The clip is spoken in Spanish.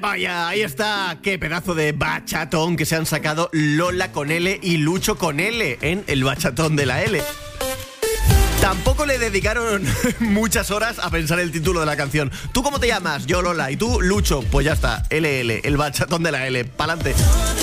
Vaya, ahí está. Qué pedazo de bachatón que se han sacado Lola con L y Lucho con L en el bachatón de la L. Tampoco le dedicaron muchas horas a pensar el título de la canción. ¿Tú cómo te llamas? Yo Lola. ¿Y tú Lucho? Pues ya está, LL, el bachatón de la L. Pa'lante.